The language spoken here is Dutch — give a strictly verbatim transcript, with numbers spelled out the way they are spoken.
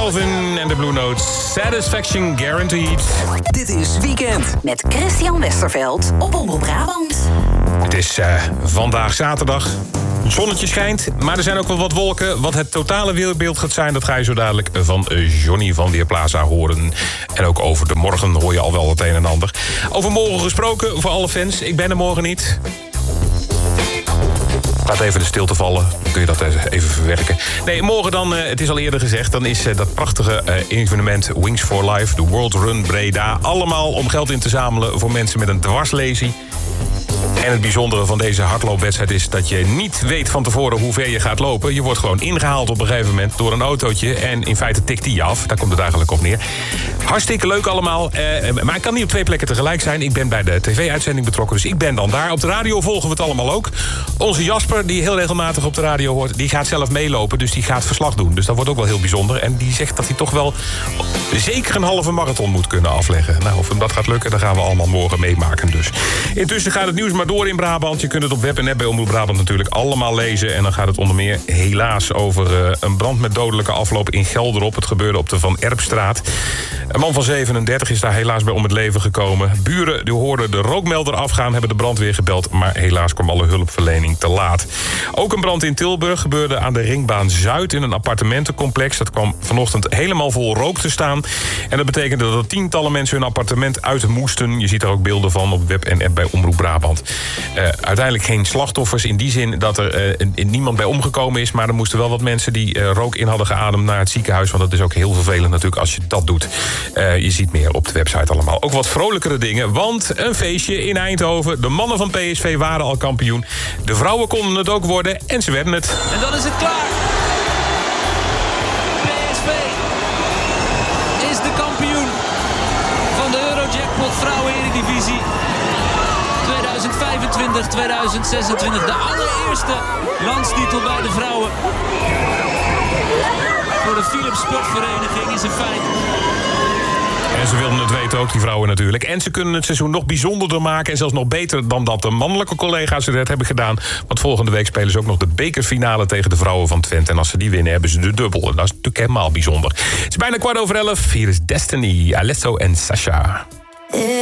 Calvin en de Blue Notes. Satisfaction Guaranteed. Dit is Weekend. Met Christian Westerveld op Omroep Brabant. Het is uh, vandaag zaterdag. Het zonnetje schijnt, maar er zijn ook wel wat wolken. Wat het totale weerbeeld gaat zijn, dat ga je zo dadelijk van Johnny van Weerplaza horen. En ook over de morgen hoor je al wel het een en ander. Over morgen gesproken, voor alle fans. Ik ben er morgen niet. Laat even de stilte vallen, dan kun je dat even verwerken. Nee, morgen dan, uh, het is al eerder gezegd... dan is uh, dat prachtige uh, evenement Wings for Life, de World Run Breda. Allemaal om geld in te zamelen voor mensen met een dwarslesie. En het bijzondere van deze hardloopwedstrijd is dat je niet weet van tevoren hoe ver je gaat lopen. Je wordt gewoon ingehaald op een gegeven moment door een autootje. En in feite tikt die je af. Daar komt het eigenlijk op neer. Hartstikke leuk allemaal. Uh, maar ik kan niet op twee plekken tegelijk zijn. Ik ben bij de tv-uitzending betrokken, dus ik ben dan daar. Op de radio volgen we het allemaal ook. Onze Jasper, die heel regelmatig op de radio hoort, die gaat zelf meelopen. Dus die gaat verslag doen. Dus dat wordt ook wel heel bijzonder. En die zegt dat hij toch wel zeker een halve marathon moet kunnen afleggen. Nou, of hem dat gaat lukken, dat gaan we allemaal morgen meemaken dus. Intussen gaat het nieuws maar door in Brabant. Je kunt het op web en app bij Omroep Brabant natuurlijk allemaal lezen. En dan gaat het onder meer helaas over uh, een brand met dodelijke afloop in Gelderop. Het gebeurde op de Van Erpstraat. Een man van zevenendertig is daar helaas bij om het leven gekomen. Buren die hoorden de rookmelder afgaan, hebben de brandweer gebeld. Maar helaas kwam alle hulpverlening te laat. Ook een brand in Tilburg gebeurde aan de Ringbaan Zuid in een appartementencomplex. Dat kwam vanochtend helemaal vol rook te staan. En dat betekende dat er tientallen mensen hun appartement uit moesten. Je ziet er ook beelden van op web en app bij Omroep Brabant. Uh, uiteindelijk geen slachtoffers in die zin dat er uh, niemand bij omgekomen is. Maar er moesten wel wat mensen die uh, rook in hadden geademd naar het ziekenhuis. Want dat is ook heel vervelend natuurlijk als je dat doet. Uh, je ziet meer op de website allemaal. Ook wat vrolijkere dingen, want een feestje in Eindhoven. De mannen van P S V waren al kampioen. De vrouwen konden het ook worden en ze werden het. En dan is het klaar. P S V is de kampioen van de Eurojackpot Vrouwen-Eredivisie tweeduizend vijfentwintig tweeduizend zesentwintig. De allereerste landstitel bij de vrouwen. Voor de Philips Sportvereniging is een feit. En ze wilden het weten ook, die vrouwen natuurlijk. En ze kunnen het seizoen nog bijzonderder maken. En zelfs nog beter dan dat de mannelijke collega's het hebben gedaan. Want volgende week spelen ze ook nog de bekerfinale tegen de vrouwen van Twente. En als ze die winnen, hebben ze de dubbel. En dat is natuurlijk helemaal bijzonder. Het is bijna kwart over elf. Hier is Destiny, Alesso en Sasha.